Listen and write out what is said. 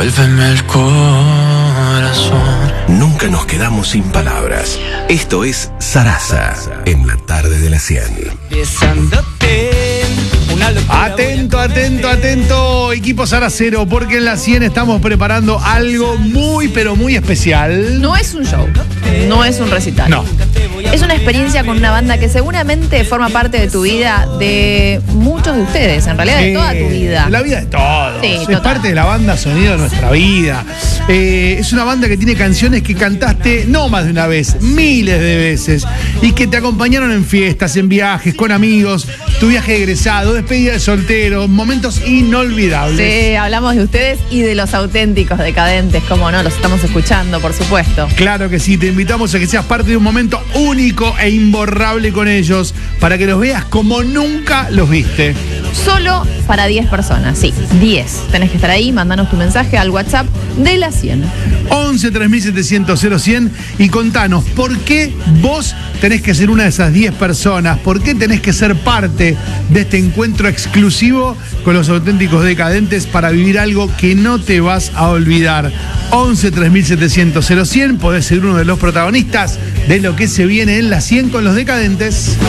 Devuélveme el corazón. Nunca nos quedamos sin palabras. Esto es Sarasa, en la tarde de la 100. Atento, atento, atento, equipo Saracero, porque en la 100 estamos preparando algo muy, pero muy especial. No es un show, no es un recital. No. Es una experiencia con una banda que seguramente forma parte de tu vida, de muchos de ustedes, en realidad de toda tu vida. La vida de todos. Sí, es total. parte de la banda sonido de nuestra vida. Es una banda que tiene canciones que cantaste no más de una vez, miles de veces, y que te acompañaron en fiestas, en viajes, con amigos, tu viaje de egresado, despedida de soltero, momentos inolvidables. Sí, hablamos de ustedes y de los auténticos decadentes, como no, los estamos escuchando, por supuesto. Claro que sí, te invitamos a que seas parte de un momento único e imborrable con ellos, para que los veas como nunca los viste. Solo para 10 personas, sí, 10. Tenés que estar ahí, mandanos tu mensaje al WhatsApp de la 100. 11 3700 0100 y contanos por qué vos tenés que ser una de esas 10 personas, por qué tenés que ser parte de este encuentro exclusivo con los auténticos decadentes para vivir algo que no te vas a olvidar. 11 3700 0100, podés ser uno de los protagonistas de lo que se viene en la 100 con los decadentes.